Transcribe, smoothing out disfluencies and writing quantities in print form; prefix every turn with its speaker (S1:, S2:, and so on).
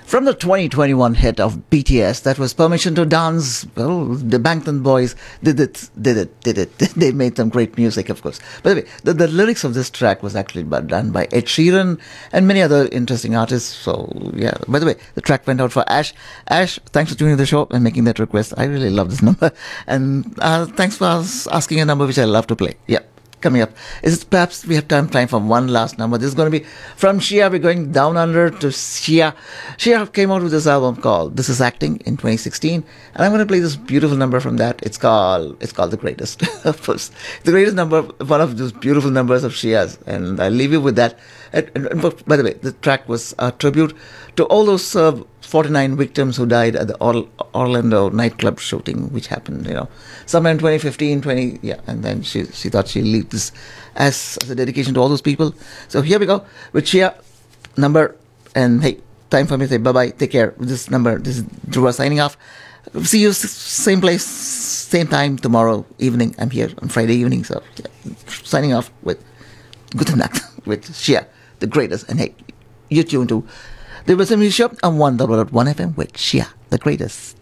S1: From the 2021 hit of BTS, that was Permission to Dance. Well, the Bangtan Boys did it. They made some great music, of course. By the way, the lyrics of this track was actually done by Ed Sheeran and many other interesting artists. So, yeah. By the way, the track went out for Ash. Ash, thanks for tuning the show and making that request. I really love this number. And thanks for asking a number which I love to play. Yeah. Coming up is perhaps we have time for one last number. This is going to be from Shia. We're going down under to Shia. Shia came out with this album called This Is Acting in 2016, and I'm going to play this beautiful number from that. It's called The Greatest. Of course, the greatest number, one of those beautiful numbers of Shia's, and I'll leave you with that. And by the way, the track was a tribute to all those 49 victims who died at the Orlando nightclub shooting, which happened, somewhere in 2015, and then she thought she'd leave this as a dedication to all those people. So here we go with Shia number, and hey, time for me to say bye-bye, take care. With this number, this is Dhruva signing off. See you same place, same time tomorrow evening. I'm here on Friday evening, so signing off with Guten Nacht with Shia, the greatest. And hey, you're tuned to the Wisdom Show on 1.1 FM with Shia, the greatest.